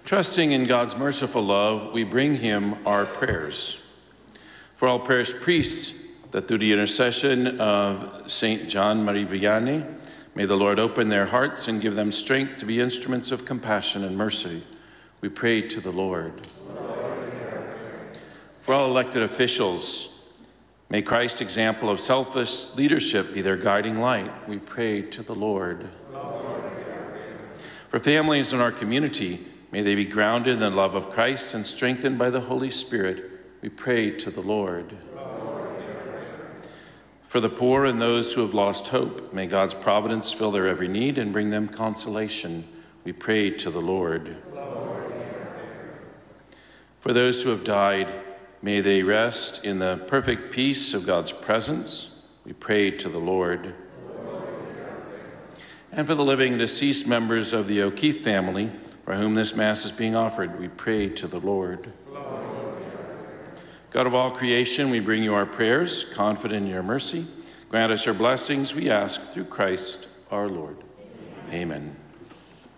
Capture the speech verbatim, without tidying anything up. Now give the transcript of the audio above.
Trusting in God's merciful love, we bring him our prayers. For all parish priests, that through the intercession of Saint John Marie Vianney, may the Lord open their hearts and give them strength to be instruments of compassion and mercy. We pray to the Lord. For all elected officials, may Christ's example of selfless leadership be their guiding light. We pray to the Lord. For families in our community, may they be grounded in the love of Christ and strengthened by the Holy Spirit. We pray to the Lord. For the poor and those who have lost hope, may God's providence fill their every need and bring them consolation. We pray to the Lord. For those who have died, may they rest in the perfect peace of God's presence. We pray to the Lord. And for the living deceased members of the O'Keefe family, for whom this Mass is being offered, we pray to the Lord. God of all creation, we bring you our prayers, confident in your mercy. Grant us your blessings, we ask, through Christ our Lord. Amen. Amen.